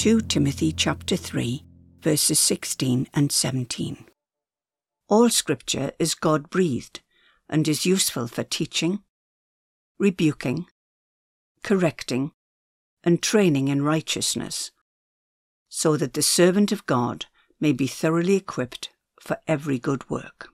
2 Timothy chapter 3, verses 16 and 17. All Scripture is God-breathed and is useful for teaching, rebuking, correcting, and training in righteousness, so that the servant of God may be thoroughly equipped for every good work.